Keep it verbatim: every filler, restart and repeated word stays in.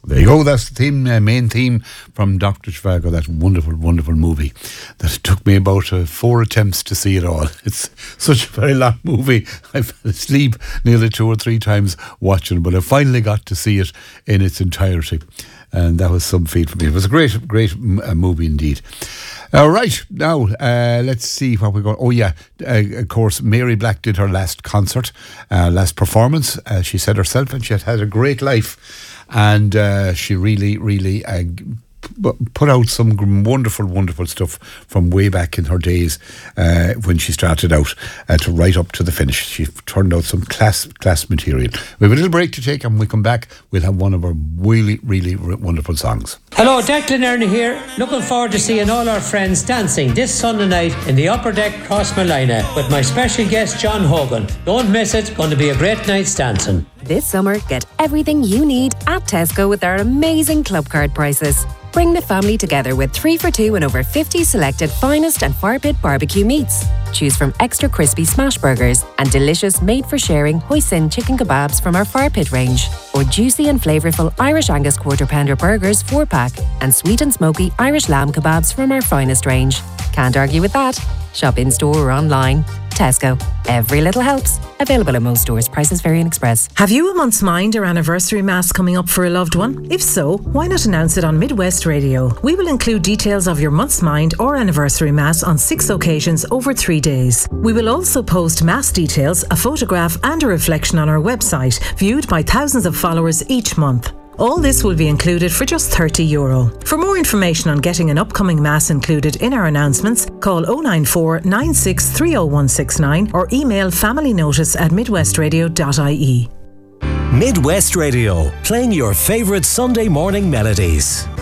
There you go, that's the theme, uh, main theme from Doctor Zhivago, that wonderful, wonderful movie that it took me about uh, four attempts to see it all. It's such a very long movie. I fell asleep nearly two or three times watching it, but I finally got to see it in its entirety. And that was some feat for me. It was a great, great uh, movie indeed. All right, now uh, let's see what we got. Oh yeah, uh, of course, Mary Black did her last concert, uh, last performance. Uh, she said herself, and she had had a great life. And uh, she really, really uh, put out some wonderful, wonderful stuff from way back in her days uh, when she started out uh, to right up to the finish. She turned out some class class material. We have a little break to take, and when we come back, we'll have one of our really, really wonderful songs. Hello, Declan Ernie here. Looking forward to seeing all our friends dancing this Sunday night in the Upper Deck Crossmolina with my special guest John Hogan. Don't miss it. Going to be a great night's dancing. This summer, get everything you need at Tesco with our amazing club card prices. Bring the family together with three for two and over fifty selected finest and fire pit barbecue meats. Choose from extra crispy smash burgers and delicious made-for-sharing hoisin chicken kebabs from our fire pit range, or juicy and flavourful Irish Angus quarter pounder burgers four pack and sweet and smoky Irish lamb kebabs from our finest range. Can't argue with that. Shop in store or online. Tesco. Every little helps. Available at most stores. Prices vary in Express. Have you a month's mind or anniversary mass coming up for a loved one? If so, why not announce it on Midwest Radio? We will include details of your month's mind or anniversary mass on six occasions over three days. We will also post mass details, a photograph and a reflection on our website, viewed by thousands of followers each month. All this will be included for just thirty euro. For more information on getting an upcoming mass included in our announcements, call oh nine four, nine six three oh one six nine or email familynotice at midwestradio dot I E. Midwest Radio, playing your favourite Sunday morning melodies.